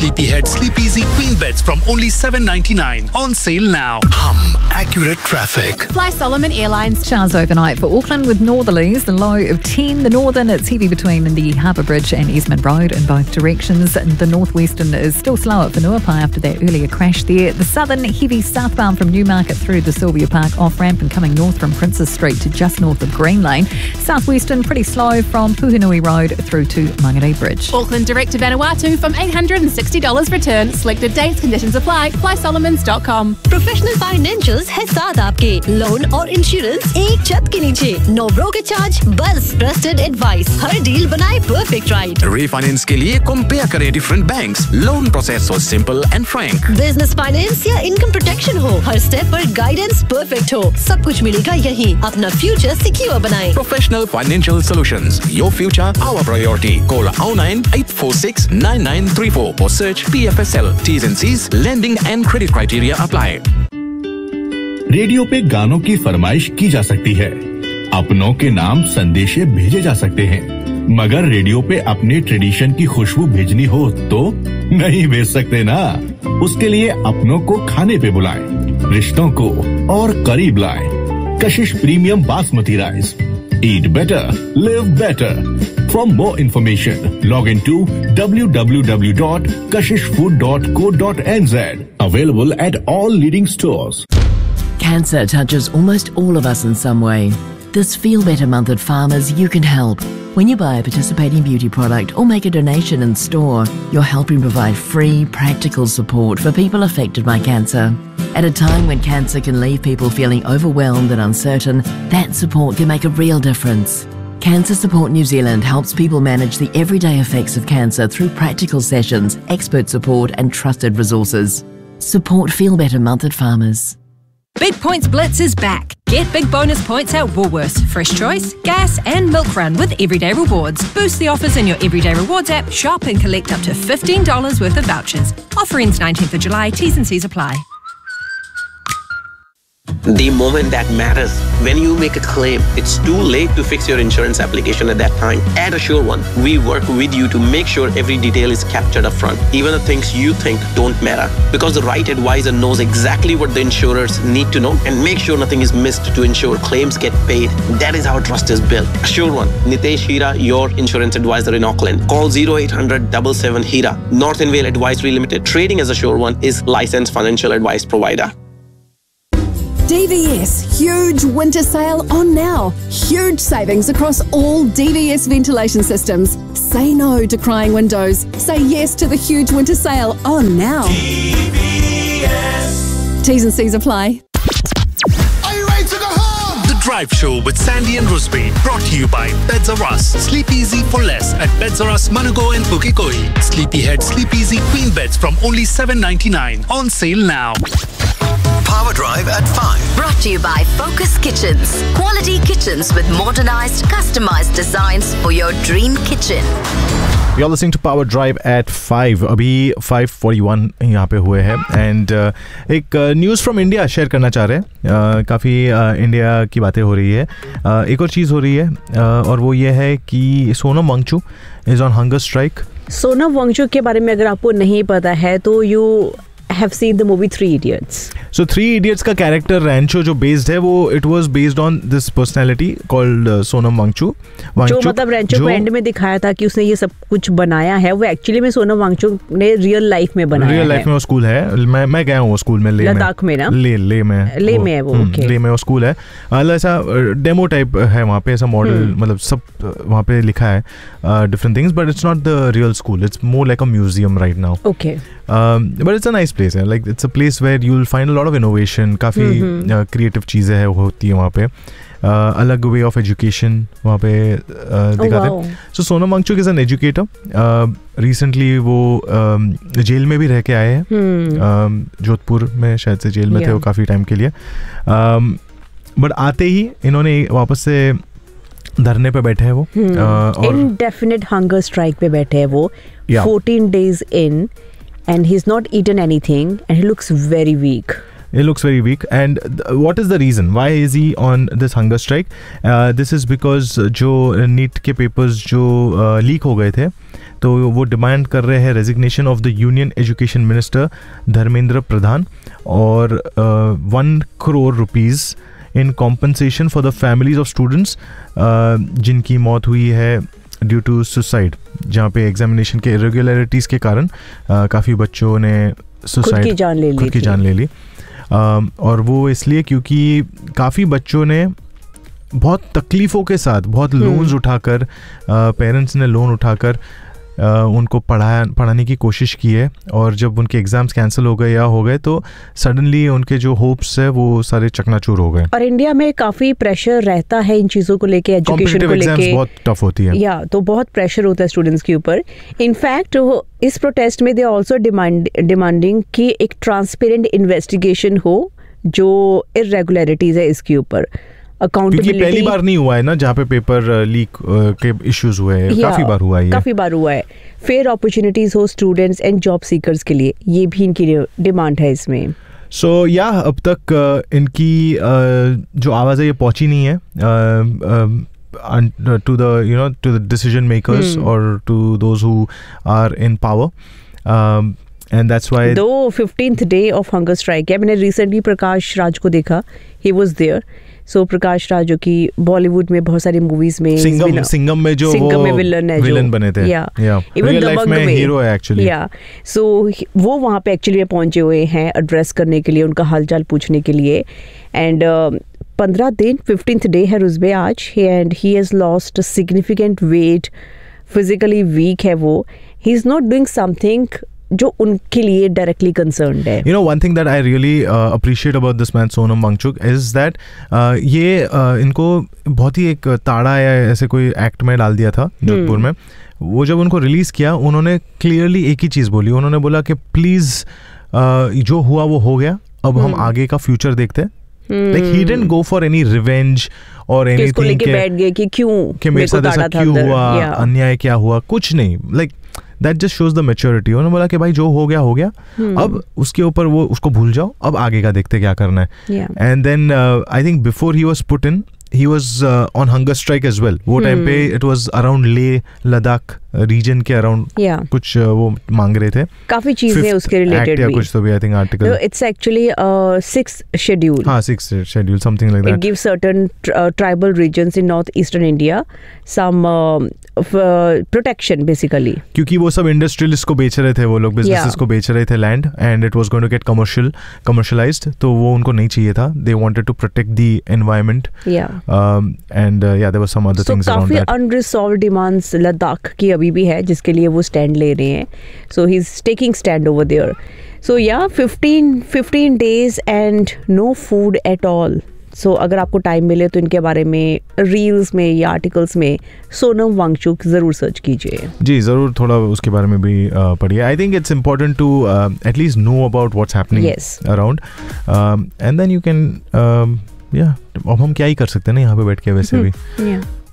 Sleepyhead Sleep Easy Queen Beds from only $7.99. On sale now. Accurate traffic. Fly Solomon Airlines. Showers overnight for Auckland with northerlies, the low of 10. The northern, it's heavy between the Harbour Bridge and Eastman Road in both directions. And the northwestern is still slow at Whenuapai after that earlier crash there. The southern, heavy southbound from Newmarket through the Sylvia Park off-ramp and coming north from Princes Street to just north of Green Lane. Southwestern, pretty slow from Puhinui Road through to Mangere Bridge. Auckland direct to Vanuatu from $860 return. Selected dates, conditions apply. FlySolomons.com. Professional Financials है साथ आपके loan और insurance एक छत के नीचे no broker charge बस trusted advice हर deal बनाए परफेक्ट राइट रीफाइनेंस के लिए कंपेयर करें डिफरेंट बैंक्स लोन प्रोसेस हो simple and Frank business finance या इनकम प्रोटेक्शन हो हर स्टेप पर गाइडेंस परफेक्ट हो सब कुछ मिलेगा यहीं अपना फ्यूचर सिक्योर बनाएं professional financial solutions your future our priority call 098469934 or search PFSL T's and C's lending and credit criteria apply. Radio पे गानों की फरमाइश की जा सकती है अपनों के नाम संदेशे भेजे जा सकते हैं मगर रेडियो पे अपने ट्रेडिशन की खुशबू भेजनी हो तो नहीं भेज सकते ना उसके लिए अपनों को खाने पे बुलाएं रिश्तों को और करीब लाएं कशिश premium basmati rice Eat better, live better. For more information, log into www.kashishfood.co.nz. Available at all leading stores. Cancer touches almost all of us in some way. This Feel Better Month at Farmers, you can help. When you buy a participating beauty product or make a donation in store, you're helping provide free, practical support for people affected by cancer. At a time when cancer can leave people feeling overwhelmed and uncertain, that support can make a real difference. Cancer Support New Zealand helps people manage the everyday effects of cancer through practical sessions, expert support and trusted resources. Support Feel Better Month at Farmers. Big Points Blitz is back. Get big bonus points at Woolworths, Fresh Choice, Gas and Milk Run with Everyday Rewards. Boost the offers in your Everyday Rewards app, shop and collect up to $15 worth of vouchers. Offer ends 19th of July, T's and C's apply. The moment that matters. When you make a claim, it's too late to fix your insurance application at that time. At Assure One, we work with you to make sure every detail is captured up front, even the things you think don't matter. Because the right advisor knows exactly what the insurers need to know and make sure nothing is missed to ensure claims get paid. That is how trust is built. Assure One, Nitesh Hira, your insurance advisor in Auckland. Call 0800-77-HIRA. Northern Vale Advisory Limited, trading as Assure One, is licensed financial advice provider. DVS huge winter sale on now. Huge savings across all DVS ventilation systems. Say no to crying windows. Say yes to the huge winter sale on now. DVS. T's and C's apply. Are you ready to go home? The Drive Show with Sandy and Rusby. Brought to you by Beds R Us. Sleep easy for less at Beds R Us, Manago and Pukekohe. Sleepyhead Sleep Easy Queen Beds from only $7.99. On sale now. Power Drive at 5. Brought to you by Focus Kitchens. Quality kitchens with modernized, customized designs for your dream kitchen. You're listening to Power Drive at 5. अभी 5:41 यहाँ पे हुए हैं and एक news from India share करना चाह रहे हैं. काफ़ी इंडिया की बातें हो रही है. एक और चीज़ हो रही है और वो ये है कि Sonam Wangchuck is on hunger strike. Sonam Wangchuck के बारे में अगर आपको नहीं पता है तो you have seen the movie Three Idiots. So Three Idiots का कैरेक्टर रैंचो जो बेस्ड है वो it was based on this personality called Sonam Wangchuck. जो मतलब रैंचो को एंड में दिखाया था कि उसने ये सब कुछ बनाया है वो एक्चुअली में सोनम वांगचुक ने रियल लाइफ में बनाया है. रियल लाइफ में वो स्कूल है. मैं गया हूँ वो स्कूल में लद्दाख में ना. ले में है वो. ले में वो स्कूल है. ऐसा डेमो टाइप है वहाँ पे. ऐसा मॉडल मतलब सब वहाँ पे लिखा है different things but it's not the real school. It's more like a museum right now. Okay. But it's a nice place. Like it's a place where you'll find a lot of innovation. काफ़ी creative चीज़ें है होती है वहाँ पे. अलग way of education वहाँ पे दिखाते हैं. So Sonam Wangchuck is an educator. Recently वो जेल में भी रह के आए हैं. जोधपुर में शायद से जेल में थे वो काफ़ी टाइम के लिए. But आते ही इन्होंने वापस से धरने पे बैठे हैं वो. Indefinite hunger strike पे बैठे हैं वो. 14 days in. And he's not eaten anything and he looks very weak. It looks very weak. And what is the reason? Why is he on this hunger strike? This is because जो NEET के papers जो leak हो गए थे, तो वो demand कर रहे हैं resignation of the union education minister Dharmendra Pradhan और 1 crore rupees in compensation for the families of students जिनकी मौत हुई है ड्यू टू सुसाइड, जहाँ पे एग्जामिनेशन के इरेगुलरिटीज़ के कारण काफ़ी बच्चों ने सुसाइड खुद की जान ले ली। और वो इसलिए क्योंकि काफ़ी बच्चों ने बहुत तकलीफ़ों के साथ बहुत लोन्स उठाकर, पेरेंट्स ने लोन उठाकर उनको पढ़ाने की कोशिश की है, और जब उनके एग्जाम्स कैंसिल हो गए या हो गए तो सडनली उनके जो होप्स है वो सारे चकनाचूर हो गए। और इंडिया में काफ़ी प्रेशर रहता है इन चीज़ों को लेके, एजुकेशन को लेके बहुत टफ होती है, या तो बहुत प्रेशर होता है स्टूडेंट्स के ऊपर। इनफैक्ट इस प्रोटेस्ट में दे आल्सो डिमांडिंग कि एक ट्रांसपेरेंट इन्वेस्टिगेशन हो जो इरेगुलरिटीज है इसके ऊपर। क्योंकि पहली बार नहीं हुआ है ना जहाँ पे पेपर लीक के इश्यूज हुए हैं, काफी बार हुआ है। फेयर अपॉर्चुनिटीज हो स्टूडेंट्स एंड जॉब सीकर्स के लिए, ये भी इनकी डिमांड है इसमें। सो अब तक इनकी जो आवाज़ है ये पहुंची नहीं है to the decision makers or to those who are in power, and that's why though 15th day of hunger strike है। मैंने रिसेंटली प्रकाश राज को देखा, he was there। सो प्रकाश राज जो कि बॉलीवुड में बहुत सारी मूवीज में सिंगम में जो विलन बने थे, इवन दबंग में हीरो है एक्चुअली। सो वो वहाँ पे एक्चुअली में पहुंचे हुए हैं एड्रेस करने के लिए, उनका हालचाल पूछने के लिए। एंड 15 दिन 15th डे है रुजबे आज, and he has lost significant wait, physically weak है वो। He is not doing something जो उनके लिए डायरेक्टली कंसर्न्ड है। You know, one thing that I really appreciate about this man Sonam Wangchuk is that ये इनको बहुत ही एक ताड़ा या ऐसे कोई एक्ट में डाल दिया था जोधपुर में। वो जब उनको रिलीज किया उन्होंने क्लियरली एक ही चीज़ बोली, उन्होंने बोला कि प्लीज़ जो हुआ वो हो गया, अब हम आगे का फ्यूचर देखते हैं। Like he didn't go for any revenge or anything लेके बैठ गए कि क्यों मेरे साथ ऐसा क्यों हुआ, अन्याय क्या हुआ, कुछ नहीं। Like that just shows the maturity। उन्होंने बोला कि भाई जो हो गया अब उसके ऊपर वो उसको भूल जाओ, अब आगे का देखते क्या करना है। And then I think before he was put in, he was on hunger strike as well। वो टाइम पे it was around Leh Ladakh reason के अराउंड कुछ वो मांग रहे थे, काफी चीजें उसके रिलेटेड भी कुछ तो भी I think article. It's actually 6th schedule, हाँ 6th schedule something like that। It gives certain tribal regions in northeastern India some protection basically, क्योंकि वो सब इंडस्ट्रियलिस्ट को बेच रहे थे, वो लोग बिजनेसेस को बेच रहे थे land, and it was going to get commercialized, तो वो उनको नहीं चाहिए था। They wanted to protect the environment, and there were some other things around that। काफी unresolved demands लद्दाख की भी है जिसके लिए वो स्टैंड ले रहे हैं। सो he is taking stand over there. So 15 days and no food at all. सो अगर आपको टाइम मिले तो इनके बारे में रील्स में या आर्टिकल्स में सोनम वांगचुक जरूर सर्च कीजिए। जी जरूर, थोड़ा उसके बारे में भी पढ़िए। I think it's important to at least know about what's happening around, and then you can अब हम क्या ही कर सकते हैं ना यहाँ पे बैठ के वैसे भी।